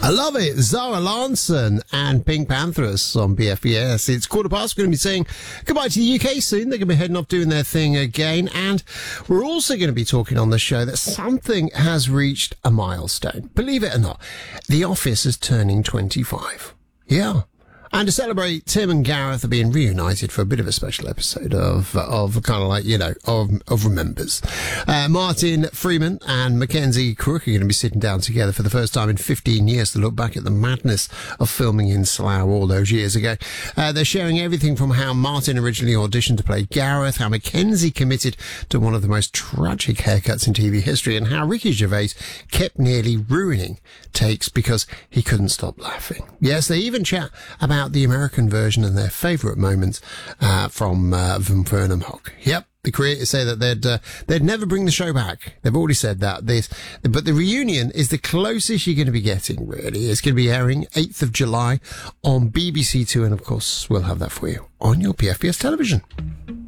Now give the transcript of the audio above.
I love it. Zara Larsson and Pink Panthers on BFBS. It's 15:15. We're going to be saying goodbye to the UK soon. They're going to be heading off doing their thing again. And we're also going to be talking on the show that something has reached a milestone. Believe it or not, The Office is turning 25. Yeah. And to celebrate, Tim and Gareth are being reunited for a bit of a special episode of kind of like, of Remembers. Martin Freeman and Mackenzie Crook are going to be sitting down together for the first time in 15 years to look back at the madness of filming in Slough all those years ago. They're sharing everything from how Martin originally auditioned to play Gareth, how Mackenzie committed to one of the most tragic haircuts in TV history, and how Ricky Gervais kept nearly ruining takes because he couldn't stop laughing. Yes, they even chat about the American version and their favourite moments from Vernon Hogg. Yep, the creators say that they'd never bring the show back. They've already said that. But the reunion is the closest you're going to be getting, really. It's going to be airing 8th of July on BBC Two, and of course we'll have that for you on your PFBS television.